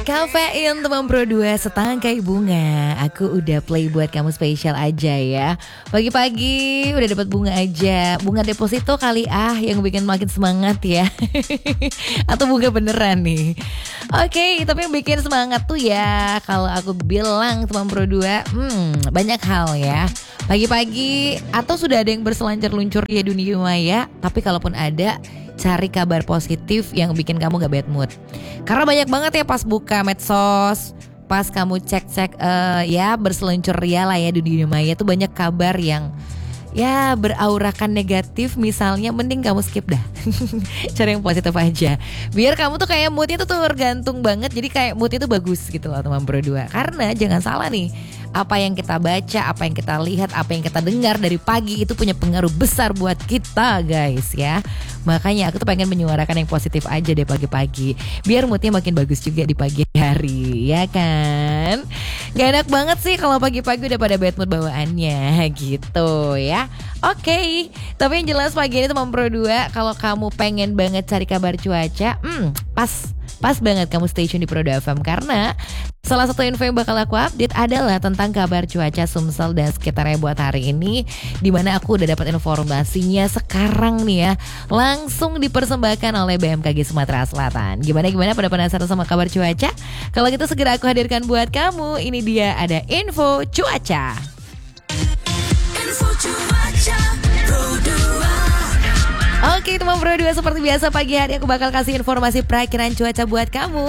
Kafein teman Pro 2 setangkai bunga. Aku udah play buat kamu spesial aja ya. Pagi-pagi udah dapat bunga aja. Bunga deposito kali yang bikin makin semangat ya. Atau bunga beneran nih. Oke, tapi yang bikin semangat tuh ya kalau aku bilang teman Pro 2 banyak hal ya. Pagi-pagi atau sudah ada yang berselancar luncur di dunia maya. Tapi kalaupun ada, cari kabar positif yang bikin kamu gak bad mood. Karena banyak banget ya pas buka medsos, pas kamu cek-cek ya berseluncur ya lah ya di dunia maya tuh banyak kabar yang ya beraurakan negatif. Misalnya mending kamu skip dah. Cari yang positif aja. Biar kamu tuh kayak moodnya tuh tergantung banget. Jadi kayak moodnya tuh bagus gitu loh teman Pro 2. Karena jangan salah nih, apa yang kita baca, apa yang kita lihat, apa yang kita dengar dari pagi itu punya pengaruh besar buat kita guys ya. Makanya aku tuh pengen menyuarakan yang positif aja deh pagi-pagi, biar moodnya makin bagus juga di pagi hari, ya kan? Gak enak banget sih kalau pagi-pagi udah pada bad mood bawaannya gitu ya. Oke, tapi yang jelas pagi ini teman Pro 2, kalau kamu pengen banget cari kabar cuaca, pas banget kamu stay tune di Pro 2 FM. Karena salah satu info yang bakal aku update adalah tentang kabar cuaca Sumsel dan sekitarnya buat hari ini, dimana aku udah dapat informasinya sekarang nih ya, langsung dipersembahkan oleh BMKG Sumatera Selatan. Gimana pada penasaran sama kabar cuaca? Kalau gitu segera aku hadirkan buat kamu. Ini dia, ada info cuaca. Info cuaca Pro 2. Oke teman Pro 2, seperti biasa pagi hari aku bakal kasih informasi perakiran cuaca buat kamu.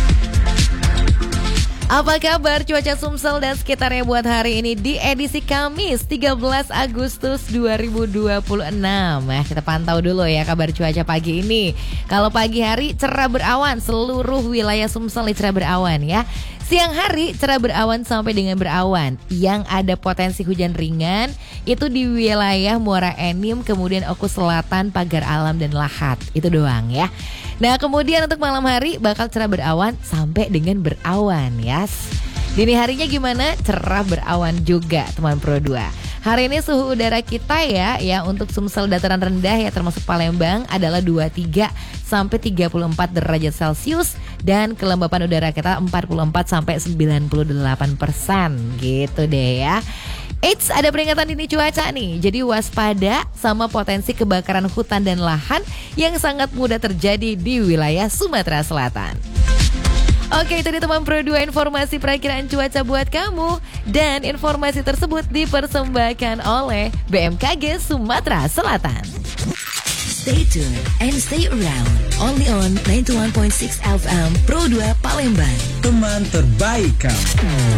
Apa kabar cuaca Sumsel dan sekitarnya buat hari ini di edisi Kamis 13 Agustus 2026. Kita pantau dulu ya kabar cuaca pagi ini. Kalau pagi hari cerah berawan, seluruh wilayah Sumsel cerah berawan ya. Siang hari cerah berawan sampai dengan berawan. Yang ada potensi hujan ringan itu di wilayah Muara Enim, kemudian Oku Selatan, Pagar Alam dan Lahat. Itu doang ya. Nah kemudian untuk malam hari bakal cerah berawan sampai dengan berawan ya. Dini harinya gimana? Cerah berawan juga teman Pro 2. Hari ini suhu udara kita ya untuk Sumsel dataran rendah ya termasuk Palembang adalah 23 sampai 34 derajat Celcius dan kelembapan udara kita 44 sampai 98% gitu deh ya. Eits, ada peringatan dini cuaca nih. Jadi waspada sama potensi kebakaran hutan dan lahan yang sangat mudah terjadi di wilayah Sumatera Selatan. Oke, itu dia teman Pro 2 informasi perakiraan cuaca buat kamu. Dan informasi tersebut dipersembahkan oleh BMKG Sumatera Selatan. Stay tuned and stay around. Only on 91.6 FM Pro 2 Palembang. Teman terbaik kamu.